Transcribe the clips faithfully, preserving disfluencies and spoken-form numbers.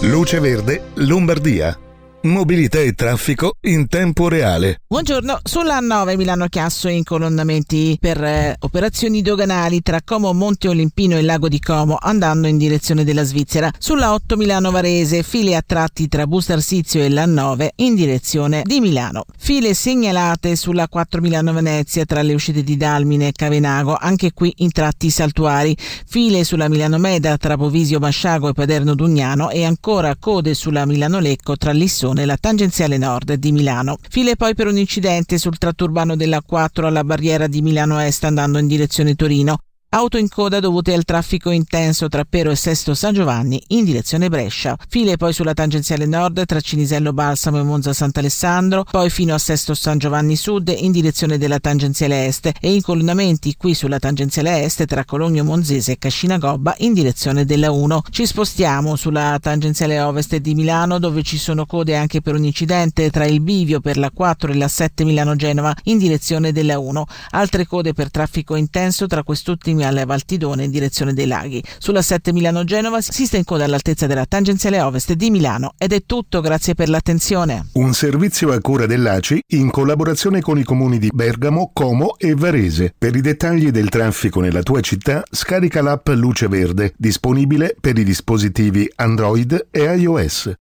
Luce Verde Lombardia. Mobilità e traffico in tempo reale. Buongiorno, sulla A nove Milano-Chiasso incolonnamenti per eh, operazioni doganali tra Como Monte Olimpino e Lago di Como andando in direzione della Svizzera. Sulla otto Milano-Varese file a tratti tra Busto Arsizio e l'A nove in direzione di Milano. File segnalate sulla quattro Milano-Venezia tra le uscite di Dalmine e Cavenago, anche qui in tratti saltuari. File sulla Milano-Meda tra Bovisio Masciago e Paderno Dugnano e ancora code sulla Milano-Lecco tra Lissone e la tangenziale nord di Milano. File poi per un incidente sul tratto urbano della quattro alla barriera di Milano Est andando in direzione Torino. Auto in coda dovute al traffico intenso tra Pero e Sesto San Giovanni in direzione Brescia. File poi sulla tangenziale nord tra Cinisello Balsamo e Monza Sant'Alessandro, poi fino a Sesto San Giovanni Sud in direzione della tangenziale est e incolonnamenti qui sulla tangenziale est tra Cologno Monzese e Cascina Gobba in direzione della uno. Ci spostiamo sulla tangenziale ovest di Milano dove ci sono code anche per un incidente tra il bivio per la quattro e la sette Milano Genova in direzione della uno. Altre code per traffico intenso tra quest'ultimi alle Valtidone in direzione dei Laghi. Sulla sette Milano Genova si sta in coda all'altezza della tangenziale ovest di Milano. Ed è tutto, grazie per l'attenzione. Un servizio a cura dell'A C I in collaborazione con i comuni di Bergamo, Como e Varese. Per i dettagli del traffico nella tua città scarica l'app Luce Verde, disponibile per i dispositivi Android e iOS.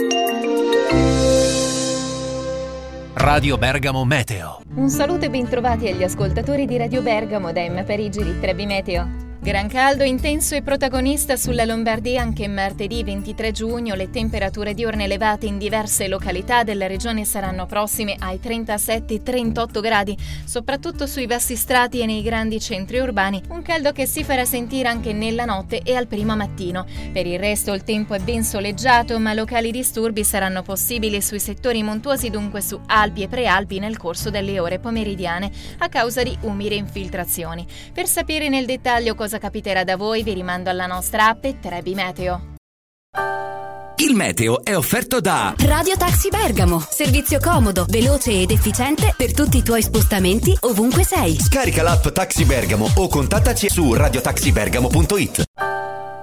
Radio Bergamo Meteo. Un saluto e bentrovati agli ascoltatori di Radio Bergamo da Emma Parigi di Trebi Meteo. Gran caldo intenso e protagonista sulla Lombardia anche martedì ventitré giugno. Le temperature diurne elevate in diverse località della regione saranno prossime ai trentasette trentotto gradi, soprattutto sui bassi strati e nei grandi centri urbani. Un caldo che si farà sentire anche nella notte e al primo mattino. Per il resto il tempo è ben soleggiato, ma locali disturbi saranno possibili sui settori montuosi, dunque su Alpi e Prealpi nel corso delle ore pomeridiane a causa di umide infiltrazioni. Per sapere nel dettaglio cosa capiterà da voi vi rimando alla nostra app Trebi Meteo. Il meteo è offerto da Radio Taxi Bergamo, servizio comodo, veloce ed efficiente per tutti i tuoi spostamenti ovunque sei. Scarica l'app Taxi Bergamo o contattaci su radiotaxibergamo punto it.